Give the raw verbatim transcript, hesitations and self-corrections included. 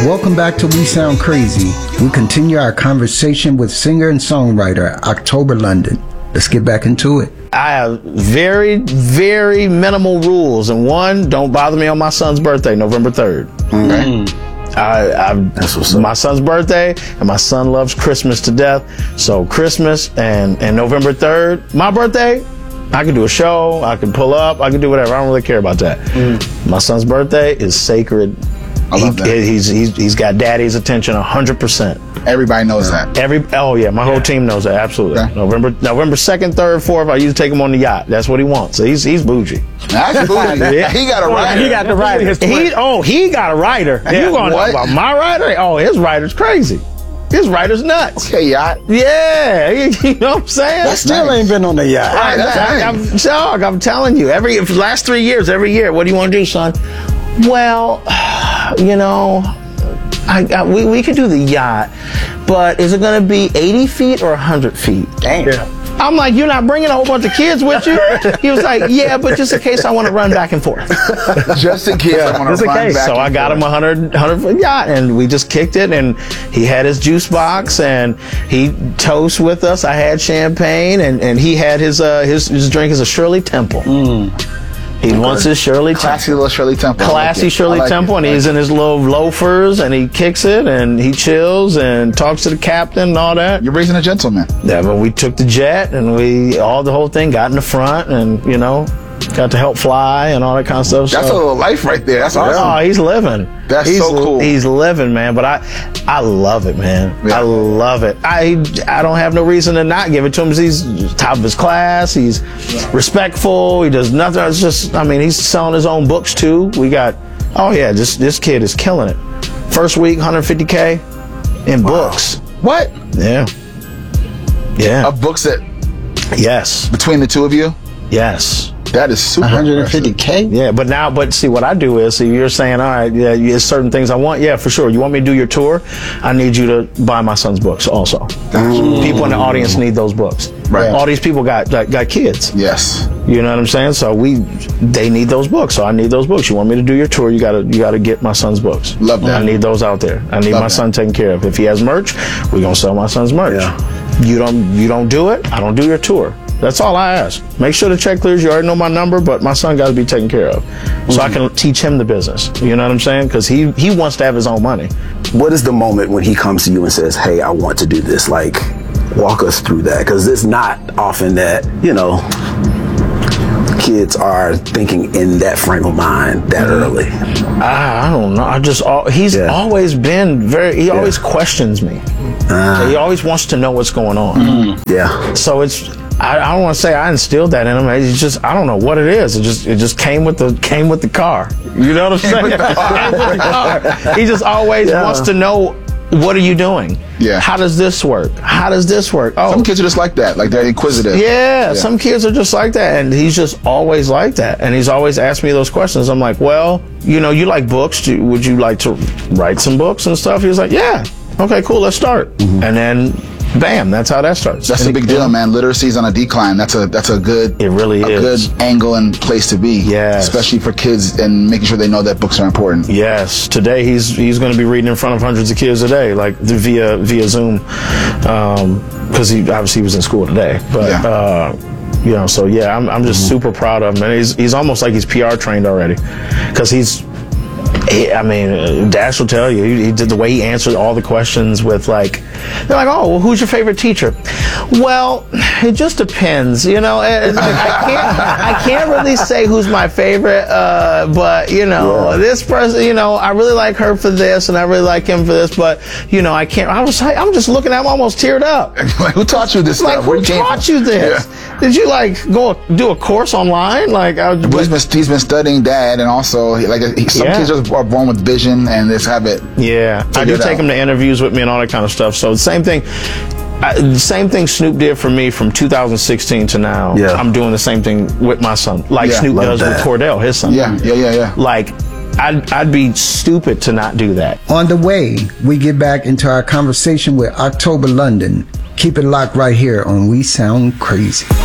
Welcome back to We Sound Crazy. We continue our conversation with singer and songwriter October London. Let's get back into it. I have very, very minimal rules, and one, don't bother me on my son's birthday, November third. Mm. I, I, That's what's up. My son's birthday, and my son loves Christmas to death. So Christmas and, and November third, my birthday, I can do a show, I can pull up, I can do whatever. I don't really care about that. Mm. My son's birthday is sacred. I love that. He, he's, he's, he's got daddy's attention one hundred percent. Everybody knows yeah. that. Every Oh, yeah, my whole yeah. team knows that, absolutely. Okay. November November second, third, fourth, I usually take him on the yacht. That's what he wants. So he's he's bougie. That's bougie. Yeah. He got a rider. He got the rider. He, oh, he got a rider. Yeah. You going to talk about my rider? Oh, his rider's crazy. His rider's nuts. Okay, yacht. Yeah, you know what I'm saying? That still nice. Ain't been on the yacht. I, that's I, nice. I'm, I'm, I'm telling you, every for the last three years, every year, what do you want to do, son? Well, you know, I, I, we, we could do the yacht, but is it going to be eighty feet or one hundred feet? Damn. Yeah. I'm like, you're not bringing a whole bunch of kids with you? He was like, yeah, but just in case I want to run back and forth. Just in case yeah, I want to run case. back So and I got forth. him a hundred, hundred foot yacht, and we just kicked it, and he had his juice box, and he toast with us. I had champagne, and, and he had his, uh, his his drink is a Shirley Temple. Mm. He okay. wants his Shirley Temple. Classy little Shirley Temple. Classy like Shirley like Temple, and he's in his little loafers, and he kicks it, and he chills, and talks to the captain and all that. You're raising a gentleman. Yeah, but we took the jet, and we, all the whole thing, got in the front, and, you know, got to help fly and all that kind of stuff. That's so, a little life right there. That's awesome. Oh, he's living. That's he's, so cool. He's living, man. But I, I love it, man. Yeah. I love it. I, I don't have no reason to not give it to him. He's top of his class. He's yeah. respectful. He does nothing. It's just, I mean, he's selling his own books too. We got, oh yeah, this this kid is killing it. First week, one hundred fifty K in wow. books. What? Yeah. Yeah. Of books that. Yes. Between the two of you. Yes. That is super one hundred fifty K? Yeah, but now, but see, what I do is, see, you're saying, all right, yeah, there's certain things I want. Yeah, for sure. You want me to do your tour? I need you to buy my son's books also. Mm. People in the audience need those books. Right. All these people got, got got kids. Yes. You know what I'm saying? So we, they need those books. So I need those books. You want me to do your tour? You gotta, you gotta get my son's books. Love that. I need those out there. I need Love my that. son taken care of. If he has merch, we're gonna sell my son's merch. Yeah. You don't, you don't do it, I don't do your tour. That's all I ask. Make sure the check clears. You already know my number, but my son got to be taken care of, so mm-hmm. I can teach him the business. You know what I'm saying? Because he he wants to have his own money. What is the moment when he comes to you and says, "Hey, I want to do this"? Like, walk us through that, because it's not often that, you know, kids are thinking in that frame of mind that early. I, I don't know. I just he's yeah. always been very. He yeah. always questions me. Uh, he always wants to know what's going on. Mm, yeah. So it's. I, I don't want to say I instilled that in him. It's just I don't know what it is. It just it just came with the came with the car. You know what I'm saying? Came with the car. He just always yeah. wants to know, what are you doing? Yeah. How does this work? How does this work? Oh, some kids are just like that. Like they're inquisitive. Yeah, yeah. Some kids are just like that, and he's just always like that. And he's always asked me those questions. I'm like, well, you know, you like books. Do, would you like to write some books and stuff? He was like, yeah. Okay, cool. Let's start. Mm-hmm. And then. Bam! That's how that starts. That's and a big it, deal, man. Literacy's on a decline. That's a that's a good. It really a is. good angle and place to be. Yes. Especially for kids and making sure they know that books are important. Yes. Today he's he's going to be reading in front of hundreds of kids a day, like via via Zoom, because um, he obviously was in school today. But yeah. uh, you know, so yeah, I'm I'm just mm-hmm. super proud of him, and he's he's almost like he's P R trained already, because he's. He, I mean, Dash will tell you, he, he did the way he answered all the questions with like, they're like, oh, well, who's your favorite teacher? Well, it just depends, you know. It's like, I can't, I can't really say who's my favorite, uh, but you know, yeah. this person, you know, I really like her for this, and I really like him for this, but you know, I can't. I was, I'm just looking at him, almost teared up. Like, who taught you this like, stuff? Who Where taught you this? Yeah. Did you like go do a course online? Like, I was, well, he's been he's been studying dad, and also like he, some yeah. kids just are born with vision and just have it. Yeah, I do take him to interviews with me and all that kind of stuff. So the same thing, I, the same thing Snoop did for me from two thousand sixteen to now. Yeah. I'm doing the same thing with my son, like yeah, Snoop does that. with Cordell, his son. Yeah, yeah, yeah, yeah. Like, I'd, I'd be stupid to not do that. On the way, we get back into our conversation with October London. Keep it locked right here on We Sound Crazy.